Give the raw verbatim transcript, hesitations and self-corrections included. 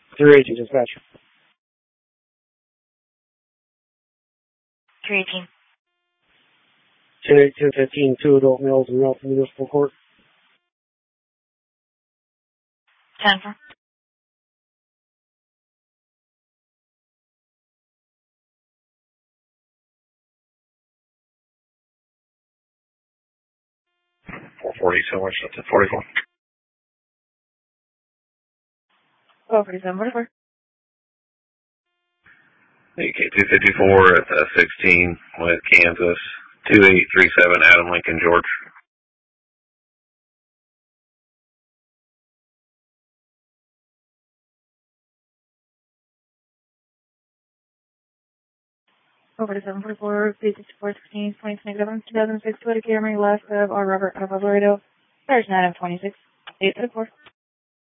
three eighteen, dispatch. three eighteen. ten eight, ten fifteen, two adult males in Ralph Municipal Court. ten four. four forty, so much, that's at forty-four. four forty-seven, forty-four. A K two fifty-four at uh, sixteen with Kansas, two eight three seven, Adam Lincoln, George. four forty-seven, forty-four, three sixty-four, sixteen, twenty twenty-seven, two thousand six, Toyota Camry, last of R. Robert, Alpha Laredo, Sergeant Adam twenty-six, eight seven four.